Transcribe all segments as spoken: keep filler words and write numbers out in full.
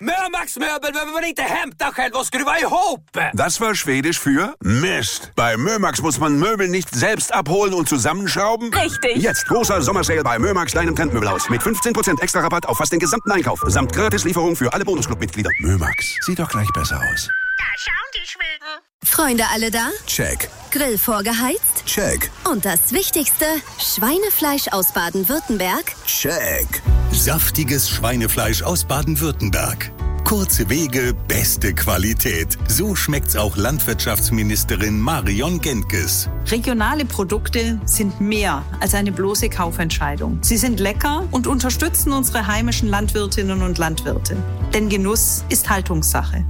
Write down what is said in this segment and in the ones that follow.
Mörmax Möbel behöver man inte hämta själv och skruva ihop. Das war Schwedisch für Mist. Bei Mörmax muss man Möbel nicht selbst abholen und zusammenschrauben. Richtig. Jetzt großer Sommersale bei Mörmax kleinem Trendmöbelhaus mit fünfzehn Prozent extra Rabatt auf fast den gesamten Einkauf samt Gratislieferung für alle Bonusclub-Mitglieder. Mörmax, sieht doch gleich besser aus. Da schauen die Schweden. Freunde alle da? Check. Grill vorgeheizt? Check. Und das Wichtigste, Schweinefleisch aus Baden-Württemberg? Check. Saftiges Schweinefleisch aus Baden-Württemberg. Kurze Wege, beste Qualität. So schmeckt's auch Landwirtschaftsministerin Marion Gentges. Regionale Produkte sind mehr als eine bloße Kaufentscheidung. Sie sind lecker und unterstützen unsere heimischen Landwirtinnen und Landwirte. Denn Genuss ist Haltungssache.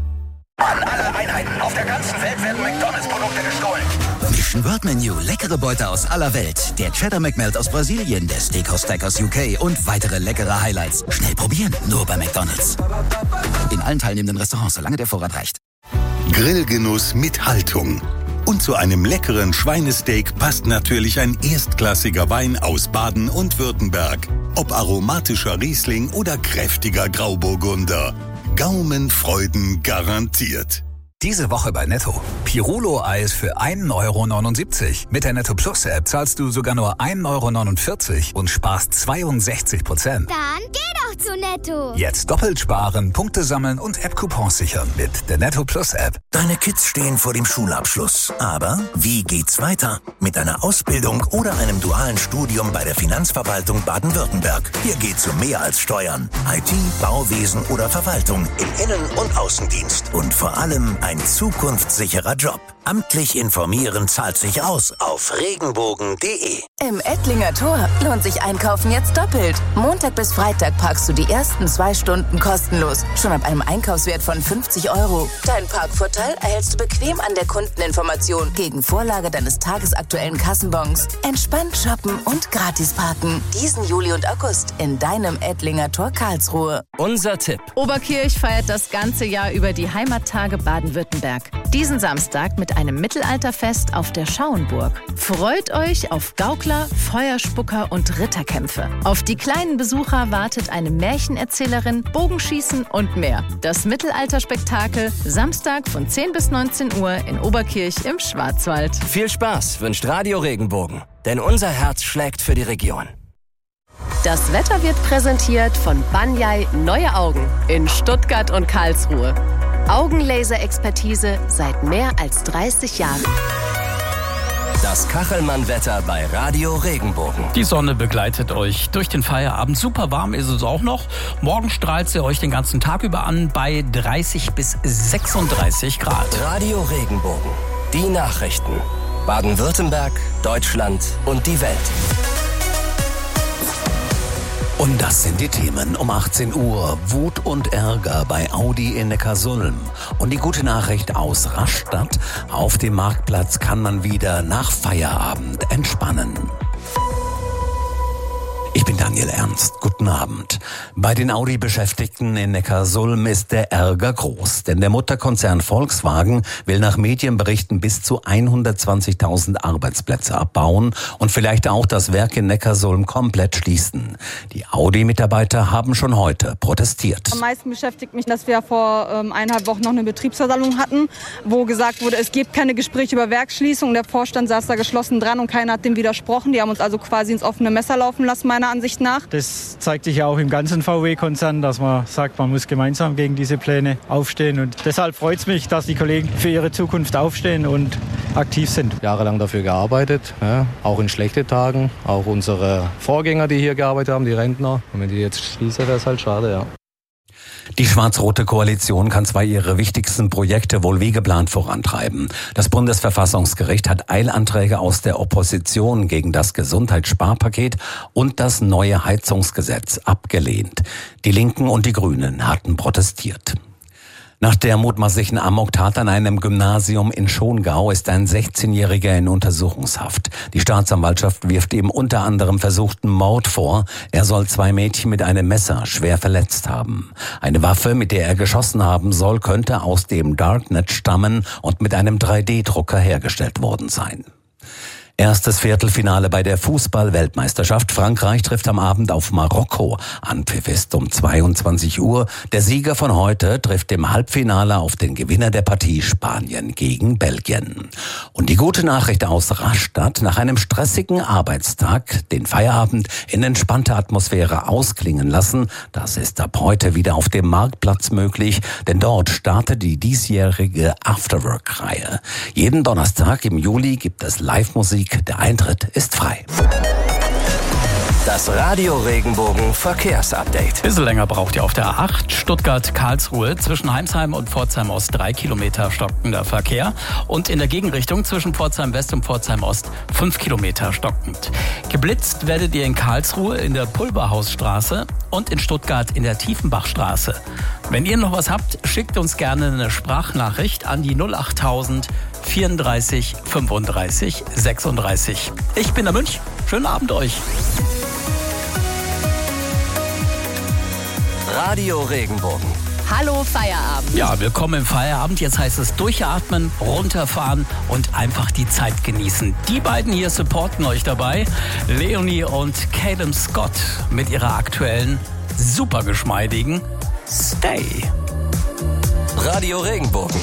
An alle Einheiten auf der ganzen Welt werden McDonalds-Produkte gestohlen. Mission World Menu, leckere Beute aus aller Welt. Der Cheddar McMelt aus Brasilien, der Steakhouse Stack aus U K und weitere leckere Highlights. Schnell probieren, nur bei McDonalds. In allen teilnehmenden Restaurants, solange der Vorrat reicht. Grillgenuss mit Haltung. Und zu einem leckeren Schweinesteak passt natürlich ein erstklassiger Wein aus Baden und Württemberg. Ob aromatischer Riesling oder kräftiger Grauburgunder. Gaumenfreuden garantiert. Diese Woche bei Netto. Pirulo-Eis für ein Euro neunundsiebzig. Mit der Netto Plus App zahlst du sogar nur ein Euro neunundvierzig und sparst zweiundsechzig Prozent. Dann geh doch zu Netto. Jetzt doppelt sparen, Punkte sammeln und App-Coupons sichern mit der Netto Plus App. Deine Kids stehen vor dem Schulabschluss. Aber wie geht's weiter? Mit einer Ausbildung oder einem dualen Studium bei der Finanzverwaltung Baden-Württemberg. Hier geht's um mehr als Steuern. I T, Bauwesen oder Verwaltung im Innen- und Außendienst. Und vor allem ein zukunftssicherer Job. Amtlich informieren zahlt sich aus auf regenbogen punkt de. Im Ettlinger Tor lohnt sich Einkaufen jetzt doppelt. Montag bis Freitag parkst du die ersten zwei Stunden kostenlos. Schon ab einem Einkaufswert von fünfzig Euro. Deinen Parkvorteil erhältst du bequem an der Kundeninformation gegen Vorlage deines tagesaktuellen Kassenbons. Entspannt shoppen und gratis parken. Diesen Juli und August in deinem Ettlinger Tor Karlsruhe. Unser Tipp. Oberkirch feiert das ganze Jahr über die Heimattage Baden-Württemberg. Diesen Samstag mit einem Mittelalterfest auf der Schauenburg. Freut euch auf Gaukler, Feuerspucker und Ritterkämpfe. Auf die kleinen Besucher wartet eine Märchenerzählerin, Bogenschießen und mehr. Das Mittelalterspektakel Samstag von zehn bis neunzehn Uhr in Oberkirch im Schwarzwald. Viel Spaß wünscht Radio Regenbogen, denn unser Herz schlägt für die Region. Das Wetter wird präsentiert von Banyai Neue Augen in Stuttgart und Karlsruhe. Augenlaser-Expertise seit mehr als dreißig Jahren. Das Kachelmann-Wetter bei Radio Regenbogen. Die Sonne begleitet euch durch den Feierabend. Super warm ist es auch noch. Morgen strahlt sie euch den ganzen Tag über an bei dreißig bis sechsunddreißig Grad. Radio Regenbogen. Die Nachrichten. Baden-Württemberg, Deutschland und die Welt. Und das sind die Themen um achtzehn Uhr. Wut und Ärger bei Audi in Neckarsulm. Und die gute Nachricht aus Rastatt. Auf dem Marktplatz kann man wieder nach Feierabend entspannen. Ich bin Daniel Ernst. Guten Abend. Bei den Audi-Beschäftigten in Neckarsulm ist der Ärger groß, denn der Mutterkonzern Volkswagen will nach Medienberichten bis zu hundertzwanzigtausend Arbeitsplätze abbauen und vielleicht auch das Werk in Neckarsulm komplett schließen. Die Audi-Mitarbeiter haben schon heute protestiert. Am meisten beschäftigt mich, dass wir vor ähm, eineinhalb Wochen noch eine Betriebsversammlung hatten, wo gesagt wurde, es gibt keine Gespräche über Werksschließung. Der Vorstand saß da geschlossen dran und keiner hat dem widersprochen. Die haben uns also quasi ins offene Messer laufen lassen, meiner Ansicht nach. Das zeigt sich ja auch im ganzen V W-Konzern, dass man sagt, man muss gemeinsam gegen diese Pläne aufstehen. Und deshalb freut es mich, dass die Kollegen für ihre Zukunft aufstehen und aktiv sind. Jahrelang dafür gearbeitet, ja, auch in schlechten Tagen. Auch unsere Vorgänger, die hier gearbeitet haben, die Rentner. Und wenn die jetzt schließen, wäre es halt schade, ja. Die schwarz-rote Koalition kann zwar ihre wichtigsten Projekte wohl wie geplant vorantreiben. Das Bundesverfassungsgericht hat Eilanträge aus der Opposition gegen das Gesundheitssparpaket und das neue Heizungsgesetz abgelehnt. Die Linken und die Grünen hatten protestiert. Nach der mutmaßlichen Amoktat an einem Gymnasium in Schongau ist ein sechzehnjähriger in Untersuchungshaft. Die Staatsanwaltschaft wirft ihm unter anderem versuchten Mord vor. Er soll zwei Mädchen mit einem Messer schwer verletzt haben. Eine Waffe, mit der er geschossen haben soll, könnte aus dem Darknet stammen und mit einem drei D Drucker hergestellt worden sein. Erstes Viertelfinale bei der Fußball-Weltmeisterschaft. Frankreich trifft am Abend auf Marokko. Anpfiff ist um zweiundzwanzig Uhr. Der Sieger von heute trifft im Halbfinale auf den Gewinner der Partie Spanien gegen Belgien. Und die gute Nachricht aus Rastatt: Nach einem stressigen Arbeitstag den Feierabend in entspannter Atmosphäre ausklingen lassen. Das ist ab heute wieder auf dem Marktplatz möglich, denn dort startet die diesjährige Afterwork-Reihe. Jeden Donnerstag im Juli gibt es Live-Musik. Der Eintritt ist frei. Das Radio Regenbogen Verkehrsupdate. Bisschen länger braucht ihr auf der A acht Stuttgart-Karlsruhe. Zwischen Heimsheim und Pforzheim Ost drei Kilometer stockender Verkehr. Und in der Gegenrichtung zwischen Pforzheim West und Pforzheim Ost fünf Kilometer stockend. Geblitzt werdet ihr in Karlsruhe in der Pulverhausstraße und in Stuttgart in der Tiefenbachstraße. Wenn ihr noch was habt, schickt uns gerne eine Sprachnachricht an die null achttausend vierunddreißig fünfunddreißig sechsunddreißig. Ich bin der Münch. Schönen Abend euch. Radio Regenbogen. Hallo Feierabend. Ja, willkommen im Feierabend. Jetzt heißt es durchatmen, runterfahren und einfach die Zeit genießen. Die beiden hier supporten euch dabei. Leonie und Caleb Scott mit ihrer aktuellen, super geschmeidigen Stay. Radio Regenbogen.